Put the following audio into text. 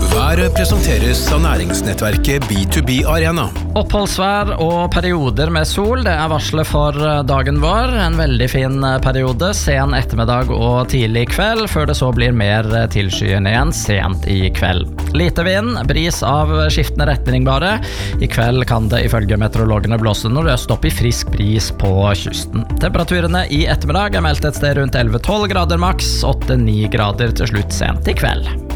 Været presenteres av næringsnettverket B2B Arena. Oppholdsvær og perioder med sol, det varslet for dagen vår. En veldig fin periode, sen ettermiddag og tidlig kveld, før det så blir mer tilskyende igjen sent i kveld. Lite vind, bris av skiftende retning bare. I kveld kan det ifølge meteorologene blåse nordøst opp i frisk bris på kysten. Temperaturene i ettermiddag meldt et sted rundt 11-12 grader maks, 8-9 grader til slutt sent i kveld.